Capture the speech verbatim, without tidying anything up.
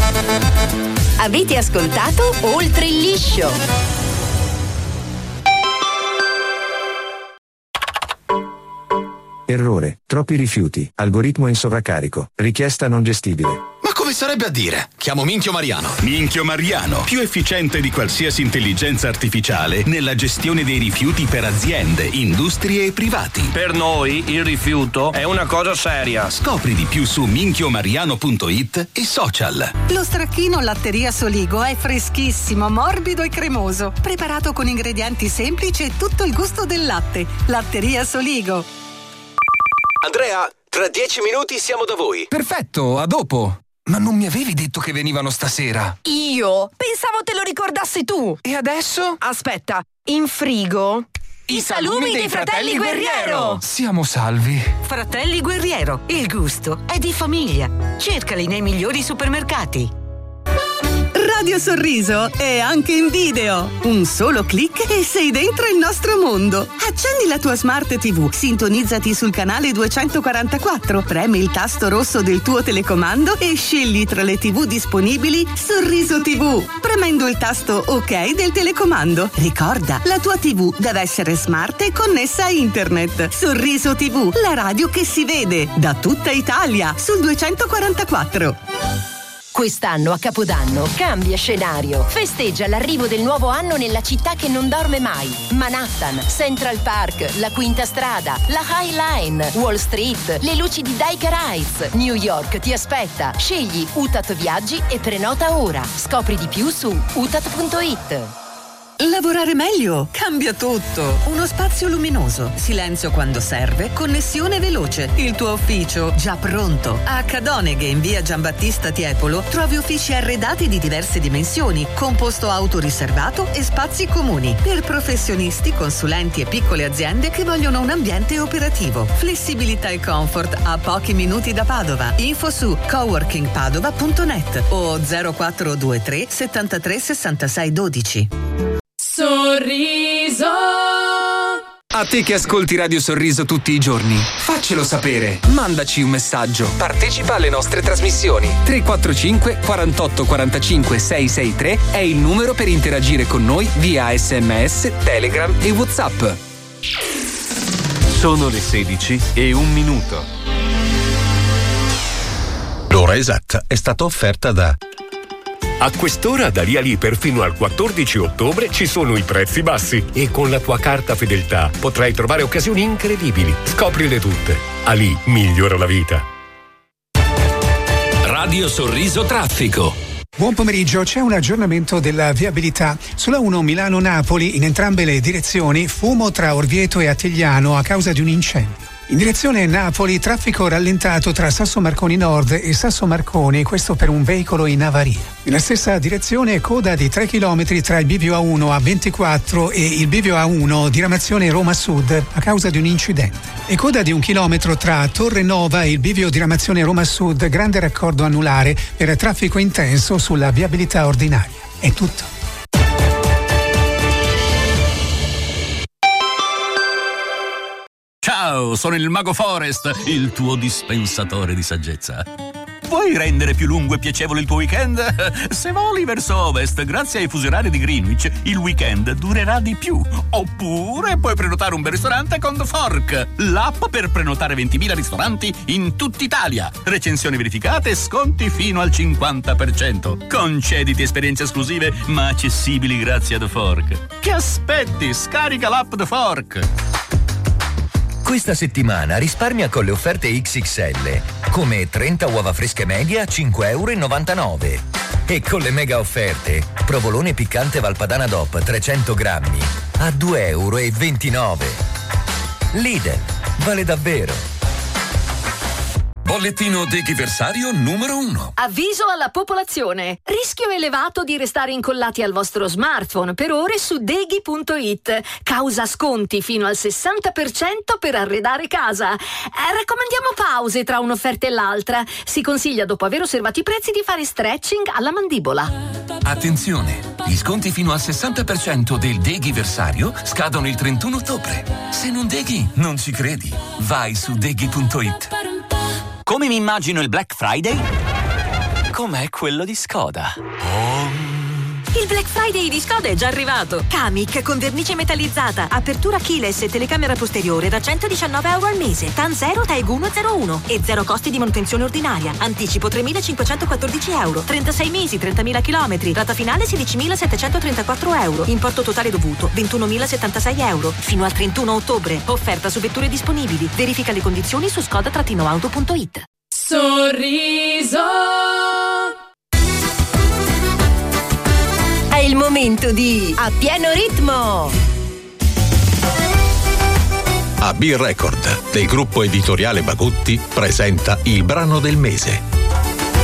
Avete ascoltato Oltre il liscio. Errore, troppi rifiuti, algoritmo in sovraccarico, richiesta non gestibile. Ma come sarebbe a dire? Chiamo Minchio Mariano. Minchio Mariano, più efficiente di qualsiasi intelligenza artificiale nella gestione dei rifiuti per aziende, industrie e privati. Per noi il rifiuto è una cosa seria. Scopri di più su minchio mariano punto it e social. Lo stracchino Latteria Soligo è freschissimo, morbido e cremoso, preparato con ingredienti semplici e tutto il gusto del latte. Latteria Soligo. Andrea, tra dieci minuti siamo da voi. Perfetto, a dopo. Ma non mi avevi detto che venivano stasera? Io? Pensavo te lo ricordassi tu. E adesso? Aspetta, in frigo... I salumi dei Fratelli Guerriero! Siamo salvi. Fratelli Guerriero, il gusto è di famiglia. Cercali nei migliori supermercati. Radio Sorriso è anche in video. Un solo click e sei dentro il nostro mondo. Accendi la tua Smart tivù, sintonizzati sul canale duecentoquarantaquattro, premi il tasto rosso del tuo telecomando e scegli tra le tivù disponibili Sorriso tivù, premendo il tasto OK del telecomando. Ricorda, la tua tivù deve essere smart e connessa a internet. Sorriso tivù, la radio che si vede da tutta Italia sul duecentoquarantaquattro. Quest'anno a Capodanno cambia scenario. Festeggia l'arrivo del nuovo anno nella città che non dorme mai. Manhattan, Central Park, la Quinta Strada, la High Line, Wall Street, le luci di Diker Heights. New York ti aspetta. Scegli U T A T Viaggi e prenota ora. Scopri di più su u t a t punto it. Lavorare meglio cambia tutto. Uno spazio luminoso, silenzio quando serve, connessione veloce. Il tuo ufficio già pronto. A Cadoneghe in via Giambattista Tiepolo trovi uffici arredati di diverse dimensioni, con posto auto riservato e spazi comuni per professionisti, consulenti e piccole aziende che vogliono un ambiente operativo. Flessibilità e comfort a pochi minuti da Padova. Info su coworking padova punto net o zero quattro due tre settantatré sessantasei dodici. Sorriso. A te che ascolti Radio Sorriso tutti i giorni, faccelo sapere. Mandaci un messaggio. Partecipa alle nostre trasmissioni. tre quattro cinque quarantotto quarantacinque seicentosessantatré è il numero per interagire con noi via S M S, Telegram e WhatsApp. Sono le sedici e un minuto. L'ora esatta è stata offerta da... A quest'ora da Rialì fino al quattordici ottobre ci sono i prezzi bassi e con la tua carta fedeltà potrai trovare occasioni incredibili. Scoprile tutte. Ali migliora la vita. Radio Sorriso Traffico. Buon pomeriggio, c'è un aggiornamento della viabilità. Sulla uno Milano-Napoli in entrambe le direzioni fumo tra Orvieto e Attigliano a causa di un incendio. In direzione Napoli, traffico rallentato tra Sasso Marconi Nord e Sasso Marconi, questo per un veicolo in avaria. Nella stessa direzione, coda di tre chilometri tra il bivio A uno A ventiquattro e il bivio A uno, diramazione Roma Sud, a causa di un incidente. E coda di un chilometro tra Torre Nova e il bivio diramazione Roma Sud, grande raccordo anulare per traffico intenso sulla viabilità ordinaria. È tutto. Ciao, sono il Mago Forest, il tuo dispensatore di saggezza. Vuoi rendere più lungo e piacevole il tuo weekend? Se voli verso ovest, grazie ai fusi orari di Greenwich, il weekend durerà di più. Oppure puoi prenotare un bel ristorante con The Fork, l'app per prenotare ventimila ristoranti in tutta Italia. Recensioni verificate e sconti fino al cinquanta per cento. Concediti esperienze esclusive ma accessibili grazie a The Fork. Che aspetti? Scarica l'app The Fork. Questa settimana risparmia con le offerte X X L, come trenta uova fresche media a cinque virgola novantanove euro. E con le mega offerte, provolone piccante Valpadana D O P trecento grammi a due virgola ventinove euro. Lidl, vale davvero. Bollettino dechiversario numero uno. Avviso alla popolazione. Rischio elevato di restare incollati al vostro smartphone per ore su deghi punto it. Causa sconti fino al sessanta per cento per arredare casa. Eh, raccomandiamo pause tra un'offerta e l'altra. Si consiglia, dopo aver osservato i prezzi, di fare stretching alla mandibola. Attenzione, gli sconti fino al sessanta per cento del deghiversario scadono il trentuno ottobre. Se non deghi, non ci credi. Vai su deghi punto it. Come mi immagino il Black Friday? com'è quello di Skoda. Il Black Friday di Skoda è già arrivato. Kamiq con vernice metallizzata, apertura keyless e telecamera posteriore da centodiciannove euro al mese. TAN zero TAEG uno zero uno e zero costi di manutenzione ordinaria. Anticipo tremilacinquecentoquattordici euro. trentasei mesi, trentamila chilometri. Rata finale sedicimilasettecentotrentaquattro euro. Importo totale dovuto ventunomilasettantasei euro. Fino al trentuno ottobre. Offerta su vetture disponibili. Verifica le condizioni su skoda auto punto it. Sorriso. È il momento di A Pieno Ritmo. A B Record del gruppo editoriale Bagutti presenta il brano del mese.